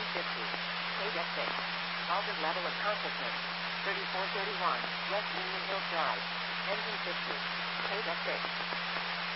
Engine 50. Page at 6. Altered level of consciousness. 3431, West Union Hills Drive. Engine 50. Page at 6.